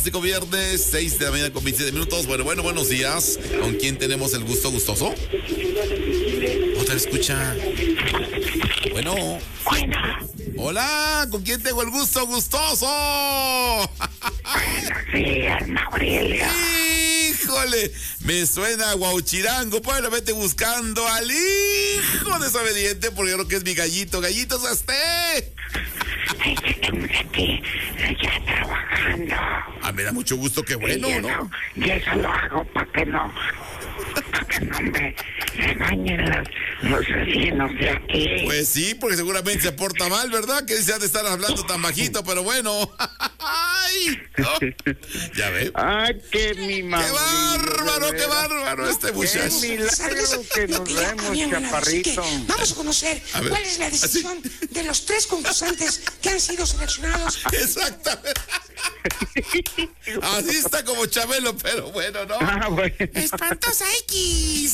Viernes, 6 de la mañana con 27 minutos. Bueno, buenos días. ¿Con quién tenemos el gusto gustoso? Otra escucha. Bueno. Hola, ¿con quién tengo el gusto gustoso? Buenos días, Mauricio. Híjole, me suena a Guauchirango. Probablemente buscando al hijo desobediente, porque creo que es mi gallito. ¡Gallito Sasté! Estamos aquí ya trabajando. Ah, me da mucho gusto, qué bueno, ¿no? Y eso lo hago para que no me regañen los vecinos de aquí. Pues sí, porque seguramente se porta mal, ¿verdad? Que se ha de estar hablando tan bajito, pero bueno. ¡Ay! ¿No? ¿Ya ve? ¡Ay, qué mi madre! ¡Qué bárbaro este muchacho! ¡Qué milagro que nos vemos, chaparrito! Vamos a conocer cuál es la decisión de los 3 concursantes que han sido seleccionados. Exactamente. Así está como Chabelo, pero bueno, ¿no? Ah, bueno. Espantosa X.